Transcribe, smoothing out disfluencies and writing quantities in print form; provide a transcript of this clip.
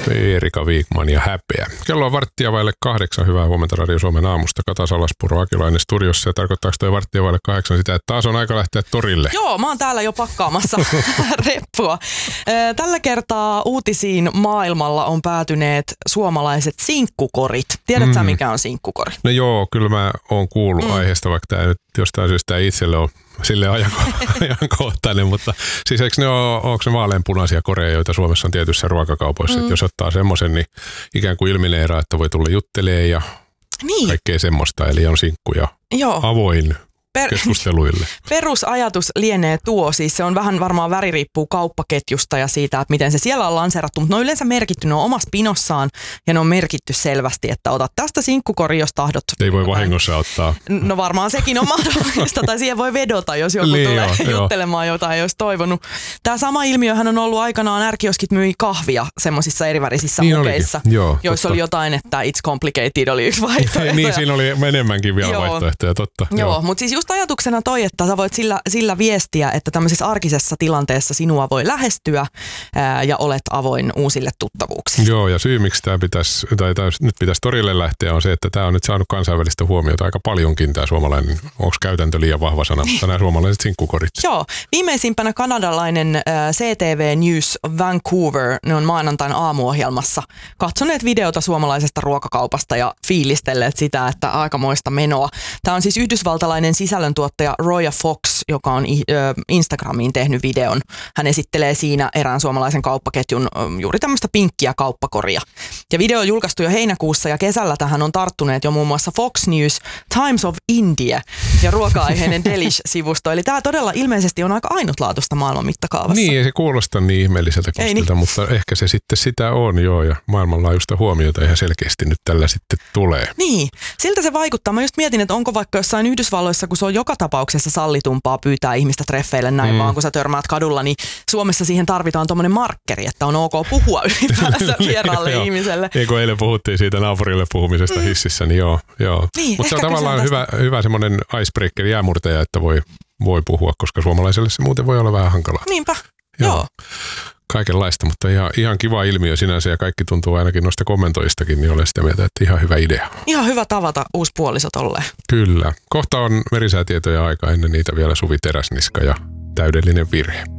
Erika Wigman ja häpeä. Kello on 7:15. Hyvää huomenta Radio Suomen aamusta. Kata Salaspuro, Akilainen studiossa. Ja tarkoittaako toi 7:15 sitä, että taas on aika lähteä torille? Joo, mä oon täällä jo pakkaamassa reppua. Tällä kertaa uutisiin maailmalla on päätyneet suomalaiset sinkkukorit. Tiedätkö sä, mikä on sinkkukori? No joo, kyllä mä oon kuullut aiheesta, vaikka tämä nyt jostain syystä ei itselle ole sille ajankohtainen, mutta siis onko ne vaaleanpunaisia koreja, joita Suomessa on tietyissä ruokakaupoissa, että jos ottaa semmoisen, niin ikään kuin ilmineeraa, että voi tulla juttelee ja kaikkea semmoista, eli on sinkkuja avoin keskusteluille. Perusajatus lienee tuo, siis se on vähän varmaan väri riippuu kauppaketjusta ja siitä, että miten se siellä on lanseerattu, mutta ne on yleensä merkitty, ne on omassa pinossaan ja ne on merkitty selvästi, että otat tästä sinkkukori, jos tahdot. Ei voi vahingossa ottaa. No varmaan sekin on mahdollista, tai siihen voi vedota, jos joku tulee juttelemaan jotain, ei olisi toivonut. Tämä sama ilmiöhän on ollut aikanaan, R-kioskit myi kahvia semmoisissa erivärisissä mukeissa, joissa oli jotain, että it's complicated oli yksi vaihtoehto. Niin, siinä oli enemmänkin vielä vaihtoehtoja, totta. Joo, mutta siis just ajatuksena toi, että sä voit sillä viestiä, että tämmöisessä arkisessa tilanteessa sinua voi lähestyä ja olet avoin uusille tuttavuuksille. Joo, ja syy miksi nyt pitäisi torille lähteä on se, että tämä on nyt saanut kansainvälistä huomiota aika paljonkin tämä suomalainen, onko käytäntö liian vahva sana, nämä suomalaiset sinkkukorit. Joo, viimeisimpänä kanadalainen CTV News Vancouver, ne on maanantain aamuohjelmassa katsoneet videota suomalaisesta ruokakaupasta ja fiilistelleet sitä, että aikamoista menoa. Tämä on siis yhdysvaltalainen sisällöntuottaja Roya Fox, joka on Instagramiin tehnyt videon. Hän esittelee siinä erään suomalaisen kauppaketjun juuri tämmöistä pinkkiä kauppakoria. Ja video on julkaistu jo heinäkuussa ja kesällä tähän on tarttuneet jo muun muassa Fox News, Times of India ja ruoka-aiheinen Delish-sivusto. Eli tämä todella ilmeisesti on aika ainutlaatuista maailman mittakaavassa. Niin, ei se kuulosta niin ihmeelliseltä kostilta, mutta ehkä se sitten sitä on ja maailmanlaajuista huomiota ihan selkeästi nyt tällä sitten tulee. Niin, siltä se vaikuttaa. Mä just mietin, että onko vaikka jossain Yhdysvalloissa, kun se on joka tapauksessa sallitumpaa pyytää ihmistä treffeille näin vaan, kun sä törmäät kadulla, niin Suomessa siihen tarvitaan tommonen markkeri, että on ok puhua ylipäänsä vieraalle ihmiselle. Niin kuin eilen puhuttiin siitä naapurille puhumisesta hississä, niin joo. Niin, mutta se on tavallaan hyvä semmoinen icebreaker, jäämurtaja, että voi puhua, koska suomalaiselle se muuten voi olla vähän hankalaa. Niinpä, joo. Kaikenlaista, mutta ihan kiva ilmiö sinänsä ja kaikki tuntuu ainakin noista kommentoistakin, niin olen sitä mieltä, että ihan hyvä idea. Ihan hyvä tavata uusi puoliso tolleen. Kyllä. Kohta on merisäätietoja aika, ennen niitä vielä Suvi Teräsniska ja täydellinen virhe.